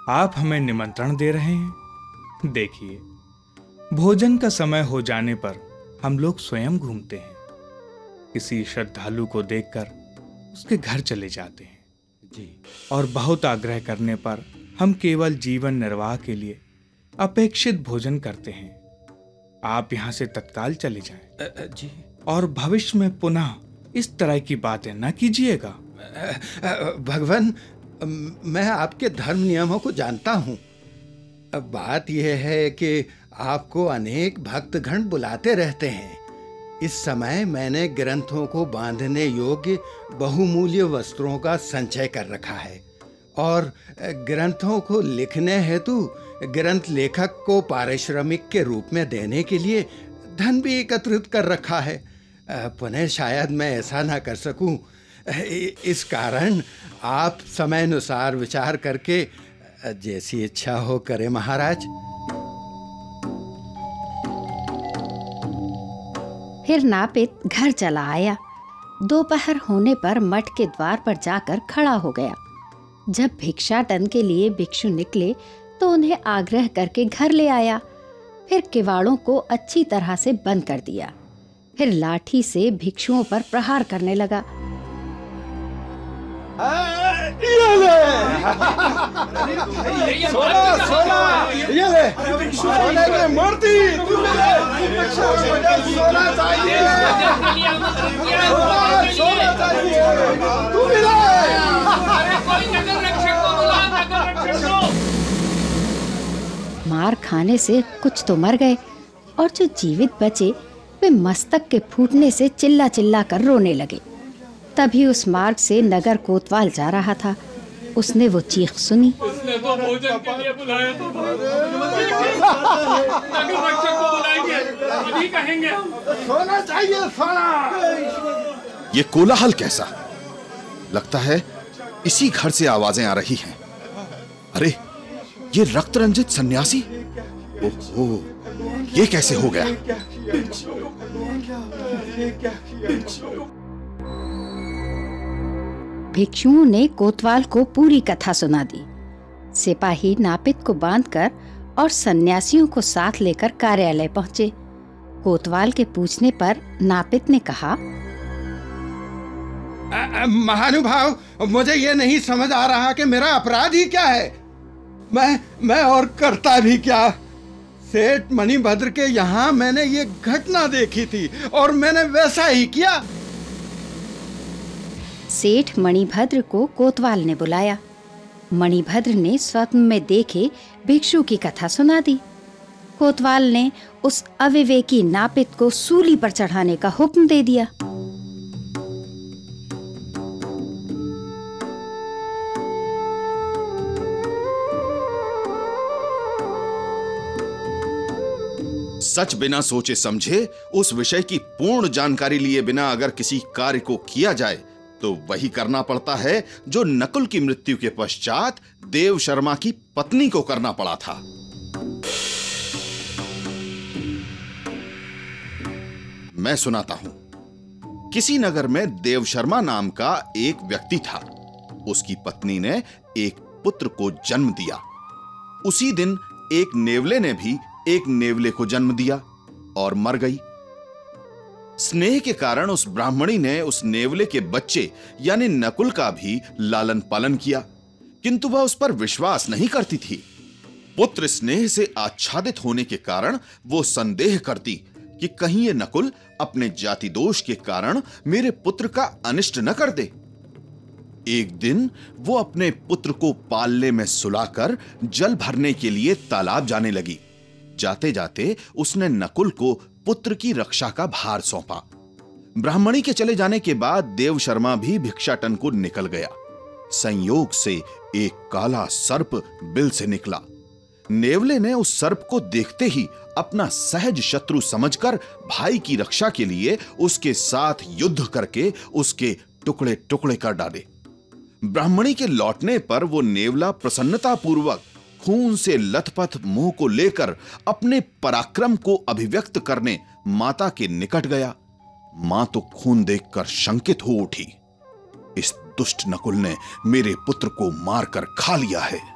आप हमें निमंत्रण दे रहे हैं। देखिए, भोजन का समय हो जाने पर हम लोग स्वयं घूमते हैं। किसी श्रद्धालु को देखकर उसके घर चले जाते हैं जी। और बहुत आग्रह करने पर हम केवल जीवन निर्वाह के लिए अपेक्षित भोजन करते हैं। आप यहाँ से तत्काल चले जाएं जी। और भविष्य में पुनः इस तरह की बातें न कीजिएगा। भगवान, मैं आपके धर्म नियमों को जानता हूँ। बात यह है कि आपको अनेक भक्तगण बुलाते रहते हैं। इस समय मैंने ग्रंथों को बांधने योग्य बहुमूल्य वस्त्रों का संचय कर रखा है और ग्रंथों को लिखने हेतु ग्रंथ लेखक को पारिश्रमिक के रूप में देने के लिए धन भी एकत्रित कर रखा है। पुनः शायद मैं ऐसा ना कर सकूं। इस कारण आप समय अनुसार विचार करके जैसी इच्छा हो करे महाराज। फिर नापित घर चला आया। दोपहर होने पर मठ के द्वार पर जाकर खड़ा हो गया। जब भिक्षाटन के लिए भिक्षु निकले तो उन्हें आग्रह करके घर ले आया। फिर किवाड़ों को अच्छी तरह से बंद कर दिया। फिर लाठी से भिक्षुओं पर प्रहार करने लगा। ये ले सोना, ये ले सोने की मूर्ति, सोना चाहिए, सोना चाहिए, तू भी ले। मार खाने से कुछ तो मर गए और जो जीवित बचे वे मस्तक के फूटने से चिल्ला चिल्ला कर रोने लगे। तभी उस मार्ग से नगर कोतवाल जा रहा था। उसने वो चीख सुनी। उसने तो भोजन के लिए बुलाया था। नगर रक्षक को बुलाएंगे, अभी कहेंगे हम। सोना चाहिए, सोना। ये कोलाहल कैसा? लगता है इसी घर से आवाजें आ रही हैं। अरे, ये रक्त रंजित सन्यासी? ओहो, ये कैसे हो गया? भिक्षुओं ने कोतवाल को पूरी कथा सुना दी। सिपाही नापित को बांधकर और सन्यासियों को साथ लेकर कार्यालय पहुंचे। कोतवाल के पूछने पर नापित ने कहा, महानुभाव, मुझे ये नहीं समझ आ रहा कि मेरा अपराध ही क्या है। मैं और करता भी क्या। सेठ मणिभद्र के यहाँ मैंने ये घटना देखी थी और मैंने वैसा ही किया। सेठ मणिभद्र को कोतवाल ने बुलाया। मणिभद्र ने स्वप्न में देखे भिक्षु की कथा सुना दी। कोतवाल ने उस अविवेकी नापित को सूली पर चढ़ाने का हुक्म दे दिया। सच बिना सोचे समझे, उस विषय की पूर्ण जानकारी लिए बिना अगर किसी कार्य को किया जाए तो वही करना पड़ता है जो नकुल की मृत्यु के पश्चात देव शर्मा की पत्नी को करना पड़ा था। मैं सुनाता हूं। किसी नगर में देव शर्मा नाम का एक व्यक्ति था। उसकी पत्नी ने एक पुत्र को जन्म दिया। उसी दिन एक नेवले ने भी एक नेवले को जन्म दिया और मर गई। स्नेह के कारण उस ब्राह्मणी ने उस नेवले के बच्चे यानी नकुल का भी लालन पालन किया, किंतु वह उस पर विश्वास नहीं करती थी। पुत्र स्नेह से आच्छादित होने के कारण वो संदेह करती कि कहीं ये नकुल अपने जाति दोष के कारण मेरे पुत्र का अनिष्ट न कर दे। एक दिन वो अपने पुत्र को पालने में सुलाकर जल भरने के लिए तालाब जाने लगी। जाते जाते उसने नकुल को पुत्र की रक्षा का भार सौंपा। ब्राह्मणी के चले जाने के बाद देव शर्मा भी भिक्षाटन को निकल गया। संयोग से एक काला सर्प बिल से निकला। नेवले ने उस सर्प को देखते ही अपना सहज शत्रु समझकर भाई की रक्षा के लिए उसके साथ युद्ध करके उसके टुकड़े टुकड़े कर डाले। ब्राह्मणी के लौटने पर वो नेवला प्रसन्नता पूर्वक खून से लथपथ मुंह को लेकर अपने पराक्रम को अभिव्यक्त करने माता के निकट गया। मां तो खून देखकर शंकित हो उठी। इस दुष्ट नकुल ने मेरे पुत्र को मारकर खा लिया है।